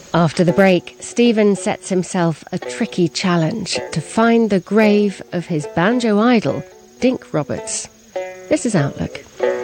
After the break, Stephen sets himself a tricky challenge to find the grave of his banjo idol, Dink Roberts. This is Outlook.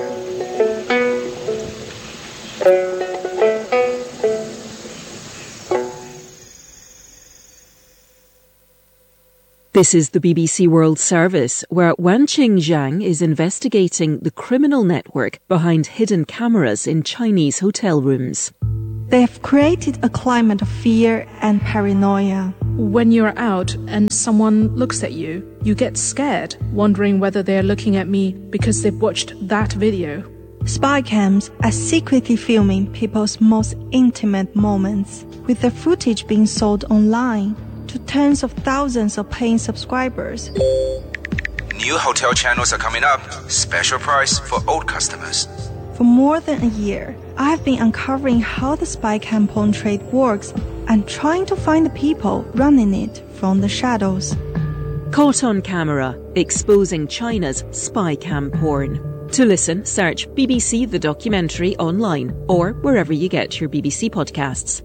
This is the BBC World Service, where Wanqing Zhang is investigating the criminal network behind hidden cameras in Chinese hotel rooms. They have created a climate of fear and paranoia. When you're out and someone looks at you, you get scared, wondering whether they're looking at me because they've watched that video. Spy cams are secretly filming people's most intimate moments, with the footage being sold online to tens of thousands of paying subscribers. New hotel channels are coming up. Special price for old customers. For more than a year, I've been uncovering how the spy cam porn trade works and trying to find the people running it from the shadows. Caught on Camera, exposing China's spy cam porn. To listen, search BBC The Documentary online or wherever you get your BBC podcasts.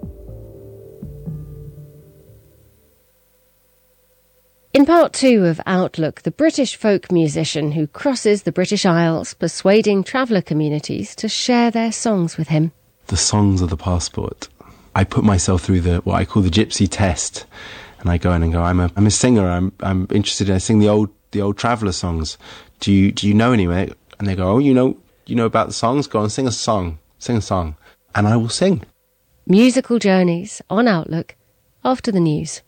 In part 2 of Outlook, the British folk musician who crosses the British Isles, persuading traveller communities to share their songs with him. The songs are the passport. I put myself through what I call the gypsy test, and I go in and go, I'm a singer. I'm interested in. I sing the old traveller songs. Do you know anyone? And they go, oh, you know about the songs. Go on, sing a song, and I will sing. Musical journeys on Outlook after the news.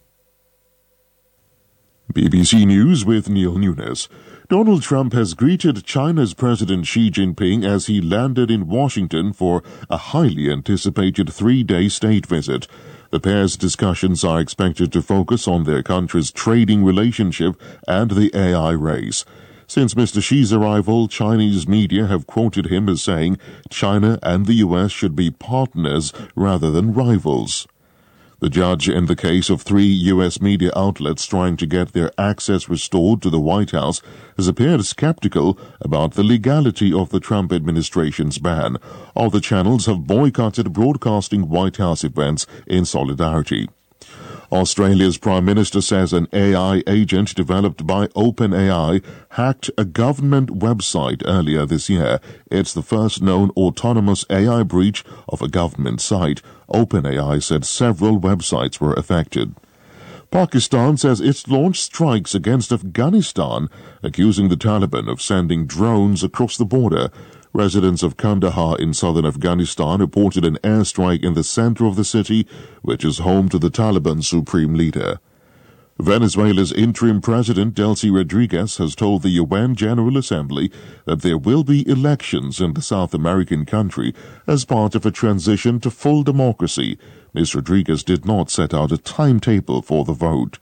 BBC News with Neil Nunes. Donald Trump has greeted China's President Xi Jinping as he landed in Washington for a highly anticipated 3-day state visit. The pair's discussions are expected to focus on their country's trading relationship and the AI race. Since Mr. Xi's arrival, Chinese media have quoted him as saying China and the US should be partners rather than rivals. The judge in the case of 3 U.S. media outlets trying to get their access restored to the White House has appeared skeptical about the legality of the Trump administration's ban. All the channels have boycotted broadcasting White House events in solidarity. Australia's Prime Minister says an AI agent developed by OpenAI hacked a government website earlier this year. It's the first known autonomous AI breach of a government site. OpenAI said several websites were affected. Pakistan says it's launched strikes against Afghanistan, accusing the Taliban of sending drones across the border. Residents of Kandahar in southern Afghanistan reported an airstrike in the center of the city, which is home to the Taliban supreme leader. Venezuela's interim president, Delcy Rodriguez, has told the UN General Assembly that there will be elections in the South American country as part of a transition to full democracy. Ms. Rodriguez did not set out a timetable for the vote.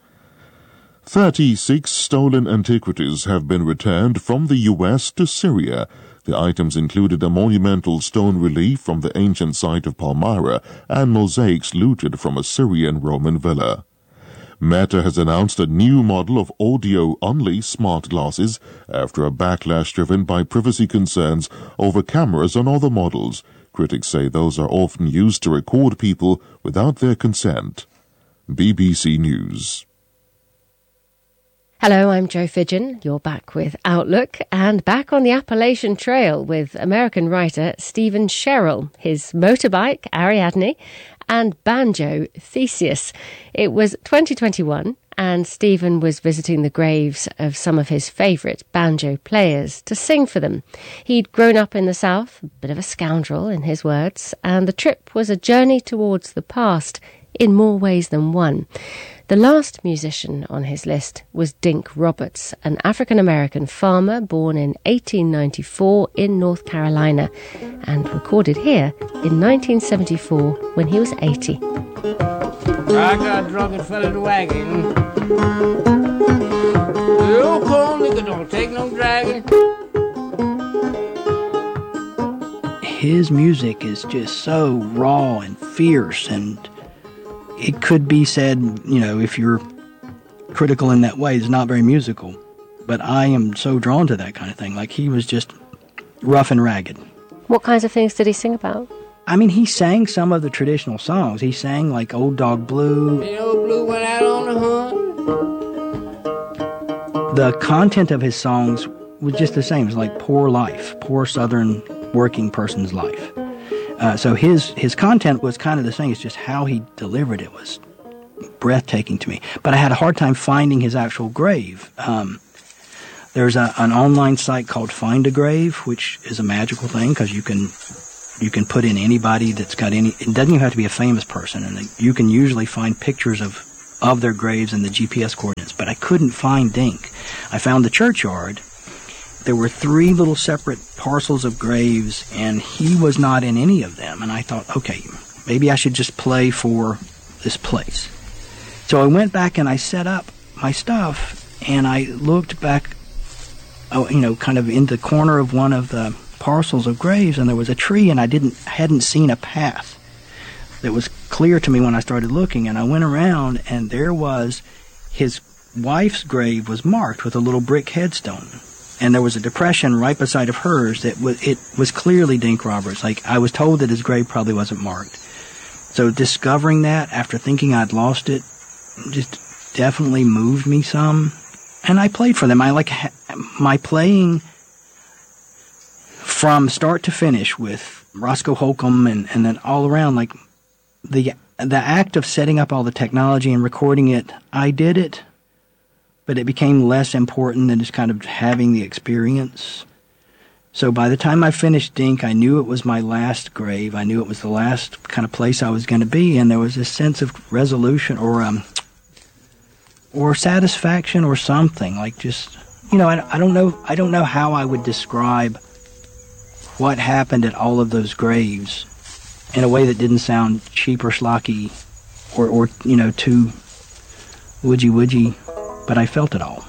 36 stolen antiquities have been returned from the U.S. to Syria. The items included a monumental stone relief from the ancient site of Palmyra and mosaics looted from a Syrian Roman villa. Meta has announced a new model of audio-only smart glasses after a backlash driven by privacy concerns over cameras on other models. Critics say those are often used to record people without their consent. BBC News. Hello, I'm Jo Fidgen. You're back with Outlook and back on the Appalachian Trail with American writer Stephen Sherrill, his motorbike Ariadne and banjo Theseus. It was 2021 and Stephen was visiting the graves of some of his favourite banjo players to sing for them. He'd grown up in the South, a bit of a scoundrel in his words, and the trip was a journey towards the past in more ways than one. The last musician on his list was Dink Roberts, an African-American farmer born in 1894 in North Carolina and recorded here in 1974 when he was 80. I got drunk and fell in the wagon. Old cold nigga don't take no dragon. His music is just so raw and fierce, and it could be said, if you're critical in that way, it's not very musical. But I am so drawn to that kind of thing. Like, he was just rough and ragged. What kinds of things did he sing about? I mean, he sang some of the traditional songs. He sang like Old Dog Blue. The old blue went out on the hunt. The content of his songs was just the same. It was like poor life, poor Southern working person's life. So his content was kind of the same. It's just how he delivered it was breathtaking to me. But I had a hard time finding his actual grave. There's an online site called Find a Grave, which is a magical thing because you can put in anybody that's got any. It doesn't even have to be a famous person, and you can usually find pictures of their graves and the GPS coordinates. But I couldn't find Dink. I found the churchyard. There were 3 little separate parcels of graves, and he was not in any of them. And I thought, okay, maybe I should just play for this place. So I went back and I set up my stuff, and I looked back, kind of in the corner of one of the parcels of graves, and there was a tree, and I hadn't seen a path that was clear to me when I started looking. And I went around, and there was his wife's grave was marked with a little brick headstone. And there was a depression right beside of hers that was clearly Dink Roberts. Like, I was told that his grave probably wasn't marked. So discovering that after thinking I'd lost it just definitely moved me some. And I played for them. My playing from start to finish with Roscoe Holcomb and then all around, like the act of setting up all the technology and recording it, I did it. But it became less important than just kind of having the experience. So by the time I finished Dink, I knew it was my last grave. I knew it was the last kind of place I was going to be, and there was this sense of resolution or satisfaction or something. Like just, I don't know how I would describe what happened at all of those graves in a way that didn't sound cheap or schlocky or too woodgy. But I felt it all.